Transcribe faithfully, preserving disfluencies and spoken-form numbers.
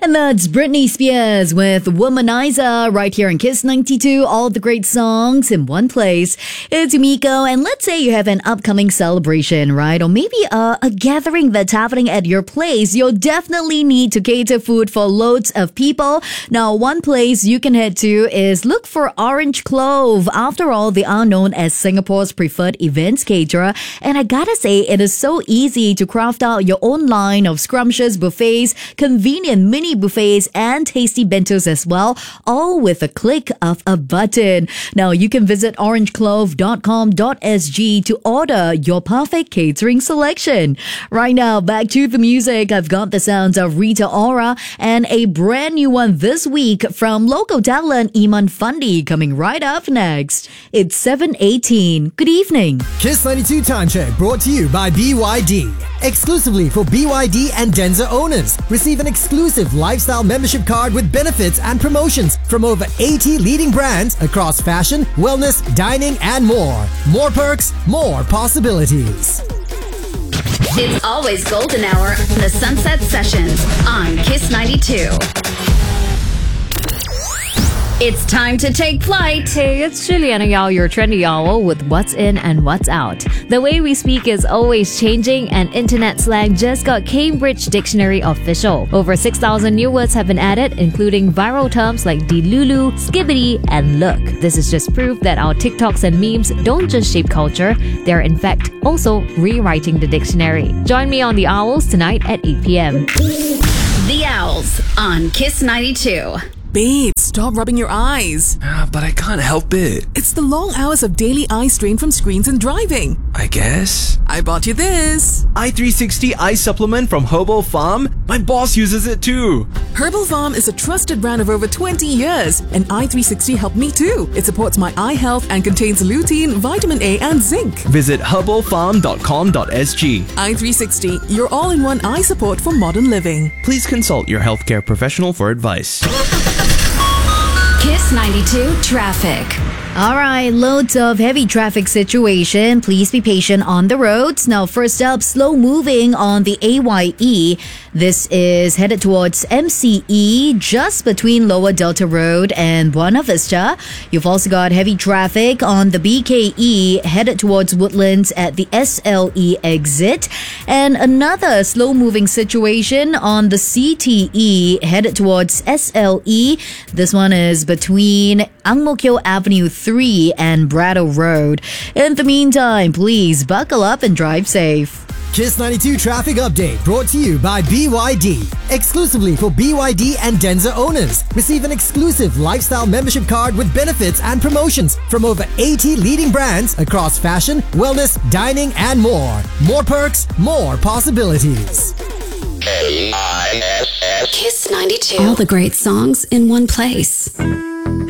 And that's Britney Spears with Womanizer right here in Kiss ninety-two. All the great songs in one place. It's Miko, and let's say you have an upcoming celebration, right? Or maybe a, a gathering that's happening at your place. You'll definitely need to cater food for loads of people. Now, one place you can head to is look for Orange Clove. After all, they are known as Singapore's preferred events caterer. And I gotta say, it is so easy to craft out your own line of scrumptious buffets, convenient mini buffets, and tasty bentos as well, all with a click of a button. Now, you can visit orange clove dot com dot s g to order your perfect catering selection. Right now, back to the music. I've got the sounds of Rita Ora and a brand new one this week from local talent Iman Fundi coming right up next. It's seven eighteen. Good evening. Kiss ninety-two Time Check brought to you by B Y D. Exclusively for B Y D and Denza owners. Receive an exclusive lifestyle membership card with benefits and promotions from over eighty leading brands across fashion, wellness, dining, and more. More perks, more possibilities. It's always golden hour on the Sunset Sessions on Kiss ninety-two. It's time to take flight. Hey, it's Juliana Yao, your trendy owl, with what's in and what's out. The way we speak is always changing, and internet slang just got Cambridge Dictionary official. Over six thousand new words have been added, including viral terms like delulu, skibbity, and look. This is just proof that our TikToks and memes don't just shape culture, they're in fact also rewriting the dictionary. Join me on The Owls tonight at eight p.m. The Owls on Kiss ninety-two. Babe, stop rubbing your eyes. Ah, but I can't help it. It's the long hours of daily eye strain from screens and driving. I guess. I bought you this. I three sixty Eye Supplement from Herbal Farm. My boss uses it too. Herbal Farm is a trusted brand of over twenty years, and I three sixty helped me too. It supports my eye health and contains lutein, vitamin A, and zinc. Visit herbal farm dot com dot s g. I three sixty, your all-in-one eye support for modern living. Please consult your healthcare professional for advice. Kiss ninety-two traffic. All right, loads of heavy traffic situation. Please be patient on the roads. Now, first up, slow moving on the A Y E. This is headed towards M C E, just between Lower Delta Road and Buena Vista. You've also got heavy traffic on the B K E, headed towards Woodlands at the S L E exit. And another slow moving situation on the C T E, headed towards S L E. This one is between Ang Mo Kio Avenue three and Brattle Road. In the meantime, please buckle up and drive safe. Kiss ninety-two Traffic Update brought to you by B Y D. Exclusively for B Y D and Denza owners. Receive an exclusive lifestyle membership card with benefits and promotions from over eighty leading brands across fashion, wellness, dining, and more. More perks, more possibilities. Kiss ninety-two. All the great songs in one place.